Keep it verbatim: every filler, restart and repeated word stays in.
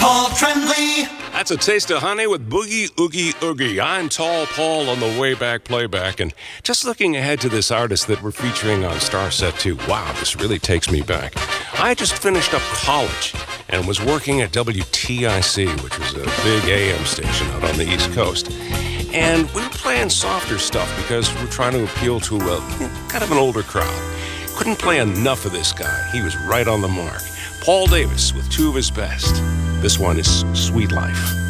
Tall Trendy. That's a taste of honey with Boogie Oogie Oogie. I'm Tall Paul on the way back playback, and just looking ahead to this artist that we're featuring on Star Set two. Wow, this really takes me back. I just finished up college and was working at W T I C, which was a big A M station out on the East Coast. And we were playing softer stuff because we're trying to appeal to a kind of an older crowd. Couldn't play enough of this guy. He was right on the mark. Paul Davis with two of his best. This one is Sweet Life.